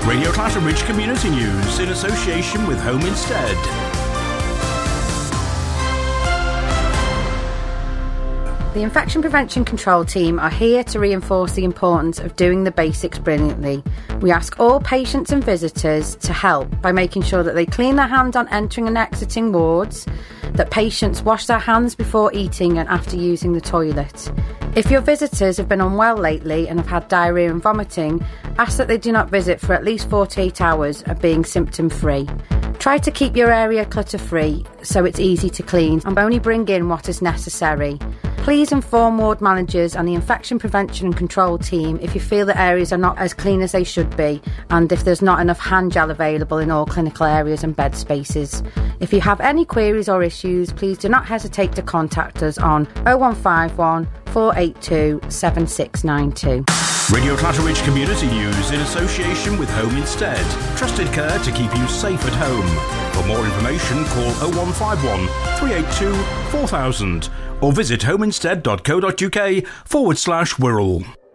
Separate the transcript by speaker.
Speaker 1: Radio Clatterbridge Community News in association with Home Instead.
Speaker 2: The Infection Prevention Control Team are here to reinforce the importance of doing the basics brilliantly. We ask all patients and visitors to help by making sure that they clean their hands on entering and exiting wards, that patients wash their hands before eating and after using the toilet. If your visitors have been unwell lately and have had diarrhoea and vomiting, ask that they do not visit for at least 48 hours of being symptom-free. Try to keep your area clutter-free so it's easy to clean and only bring in what is necessary. Please inform ward managers and the Infection Prevention and Control Team if you feel that areas are not as clean as they should be and if there's not enough hand gel available in all clinical areas and bed spaces. If you have any queries or issues, please do not hesitate to contact us on 0151 482 7692.
Speaker 1: Radio Clatterbridge Community News in association with Home Instead. Trusted care to keep you safe at home. For more information, call 0151 382 4000 or visit homeinstead.co.uk/Wirral.